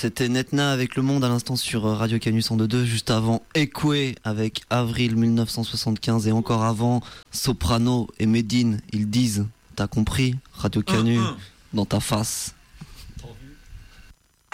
C'était Netna avec Le Monde à l'instant sur Radio Canu 102.2, juste avant Ekwe avec Avril 1975 et encore avant Soprano et Medine, ils disent, t'as compris, Radio Canu dans ta face.